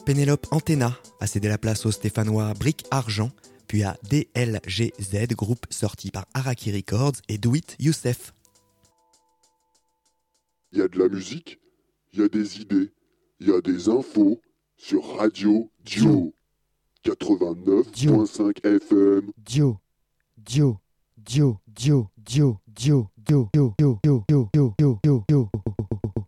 Pénélope Antenna a cédé la place au Stéphanois Brick Argent, puis à DLGZ, groupe sorti par Araki Records et Do It Youssef. Il y a de la musique, il y a des idées, il y a des infos sur Radio Dio 89.5 FM. Dio, Dio, Dio, Dio, Dio, Dio, Dio, Dio, Dio, Dio, Dio, Dio, Dio, Dio.